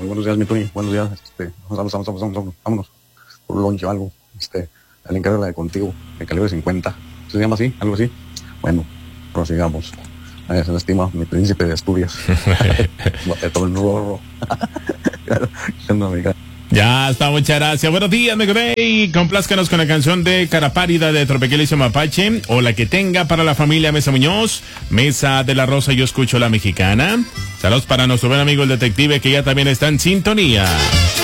buenos días, mi Tony, buenos días, vámonos, por un lonche o algo, el encargo de contigo, de calibre 50, ¿se llama así? Algo así. Bueno, prosigamos. Se lastima mi príncipe de Asturias. Todo el rorro. Ya está, muchas gracias. Buenos días, me Grey. Complázcanos con la canción de Cara Pálida de Tropicalicio Mapache, o la que tenga para la familia Mesa Muñoz, Mesa de la Rosa, yo escucho la mexicana. Saludos para nuestro buen amigo el detective, que ya también está en sintonía.